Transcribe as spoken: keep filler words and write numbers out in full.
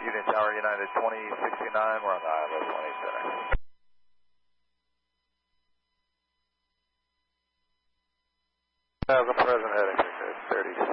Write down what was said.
Union Tower United twenty sixty-nine, we're on the I L S one eight center. As a present heading, thirty